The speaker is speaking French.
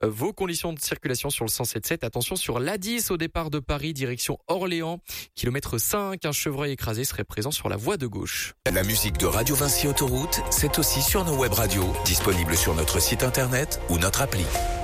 vos conditions de circulation sur le 107.7. Attention sur l'A10 au départ de Paris, direction Orléans. Kilomètre 5, un chevreuil écrasé serait présent sur la voie de gauche. La musique de Radio Vinci Autoroute, c'est aussi sur nos web radios, disponibles sur notre site internet ou notre appli.